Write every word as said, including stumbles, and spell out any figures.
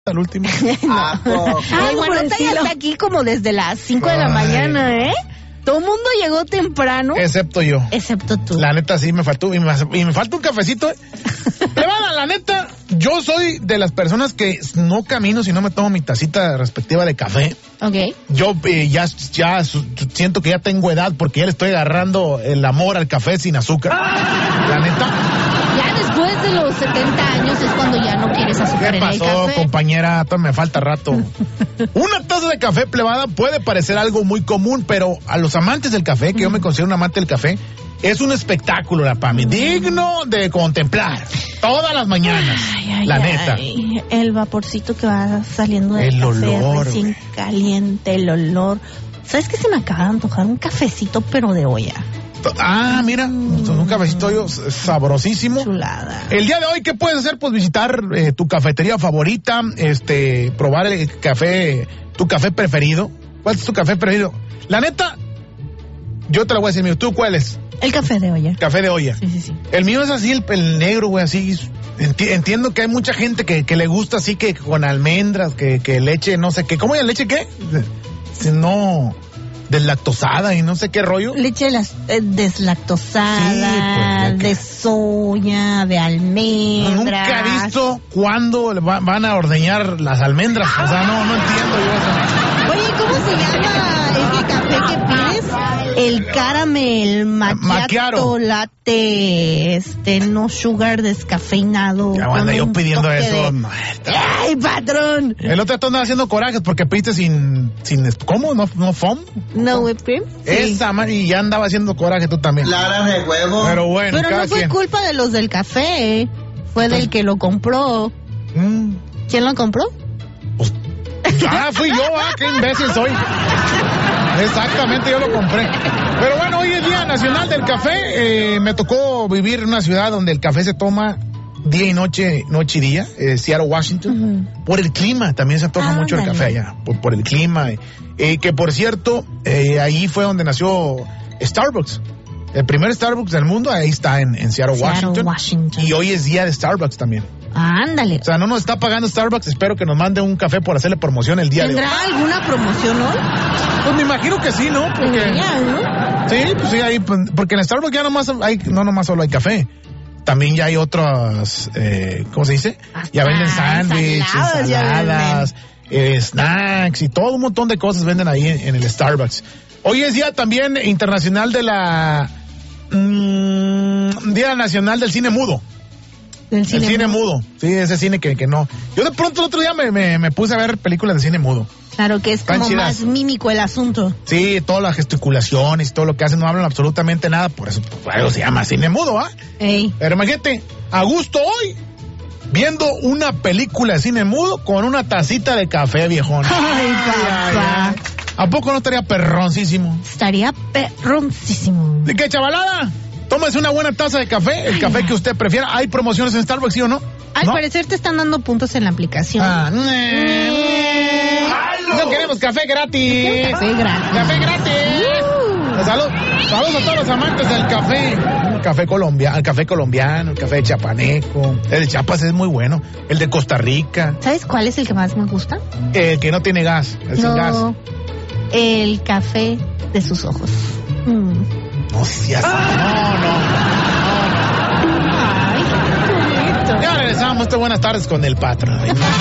al último. No. Ay, Juanota ya está aquí como desde las cinco de la Ay. mañana, ¿eh? Todo el mundo llegó temprano. Excepto yo. Excepto tú. La neta sí me faltó. Y me, y me falta un cafecito. Plebada, la neta, yo soy de las personas que no camino si no me tomo mi tacita respectiva de café. Ok. Yo eh, ya, ya su- siento que ya tengo edad porque ya le estoy agarrando el amor al café sin azúcar. La neta. Ya después de los setenta años es cuando ya no quieres azúcar ¿Qué en el pasó, café. compañera? Todavía me falta rato. Una taza de café, plebada, puede parecer algo muy común, pero a los amantes del café, que yo me considero un amante del café, es un espectáculo, la Pami, digno de contemplar todas las mañanas, Ay, ay, la ay. neta. El vaporcito que va saliendo del El café olor, recién güey. caliente, el olor. ¿Sabes qué? Se me acaba de antojar un cafecito, pero de olla. Ah, mira, un cafecito yo, sabrosísimo. Chulada. El día de hoy, ¿qué puedes hacer? Pues visitar eh, tu cafetería favorita, este, probar el café, tu café preferido. ¿Cuál es tu café preferido? La neta, yo te lo voy a decir, mío. ¿Tú cuál es? El café de olla. Café de olla. Sí, sí, sí. El mío es así, el, el negro, güey, así. Enti- entiendo que hay mucha gente que, que le gusta así, que con almendras, que, que leche, no sé qué. ¿Cómo es leche qué? Si no, deslactosada y no sé qué rollo. Leche las- eh, deslactosada, Sí, pues, de soya, de almendras. Nunca he visto cuándo le va- van a ordeñar las almendras. O sea, no, no entiendo yo eso. Oye, ¿cómo se llama ese café que pides? El caramel macchiato Macchiato. latte, este, no sugar, descafeinado. Ya con anda yo un pidiendo toque eso. de- muerta. ¡Ay, patrón! El otro día andaba haciendo corajes porque pediste sin, sin, ¿cómo? ¿No, no foam? ¿No whipped cream? Sí. Esa, man, y ya andaba haciendo coraje tú también. Clara de huevo. Pero bueno, Pero cada no fue quien. culpa de los del café, fue del que lo compró. Mm, ¿Quién lo compró? pues, ah, fui yo, ah, qué imbécil soy. Exactamente, yo lo compré. Pero bueno, hoy es Día Nacional del Café. Eh, me tocó vivir en una ciudad donde el café se toma día y noche, noche y día, eh, Seattle, Washington. Ujú. Por el clima, también se toma mucho el Ándale. café allá, por, por el clima. Eh, que por cierto, eh, ahí fue donde nació Starbucks. El primer Starbucks del mundo, ahí está en, en Seattle, Seattle, Washington. Washington. Y hoy es día de Starbucks también. Ándale. O sea, no nos está pagando Starbucks, espero que nos mande un café por hacerle promoción el día de hoy. ¿Tendrá alguna promoción hoy? Pues me imagino que sí, ¿no? Porque Debería, ¿no? sí, pues sí, ahí, pues, porque en Starbucks ya nomás hay, no nomás solo hay café. También ya hay otras, eh, ¿cómo se dice? Hasta Ya venden sándwiches, ensaladas ya ensaladas, eh, snacks y todo un montón de cosas venden ahí en, en el Starbucks. Hoy es día también internacional de la... mm, Día Nacional del Cine Mudo. Del El cine, cine mudo. Sí, ese cine que, que no. Yo de pronto el otro día me, me, me puse a ver películas de cine mudo. Claro que es Están como chidas. más mímico el asunto. Sí, todas las gesticulaciones y todo lo que hacen no hablan absolutamente nada, por eso por algo se llama cine mudo, ¿ah? Ey. Pero imagínate, a gusto hoy, viendo una película de cine mudo con una tacita de café, viejón. Ay, papá. ¿A poco no estaría perroncísimo? Estaría perroncísimo. ¿De qué, chavalada? Tómese una buena taza de café, el café que usted prefiera. ¿Hay promociones en Starbucks, sí o no? Al ¿No? parecer te están dando puntos en la aplicación. Ah, no queremos café gratis. Café gratis. Café gratis. Uh. Salud, saludos a todos los amantes del café. El café colombiano, el café colombiano, el café chapaneco. El de Chiapas es muy bueno. El de Costa Rica. ¿Sabes cuál es el que más me gusta? El que no tiene gas. El sin gas. No, el café de sus ojos. Mm. No seas. No, no. Ay, qué bonito. Ya regresamos. Buenas tardes con el patrón.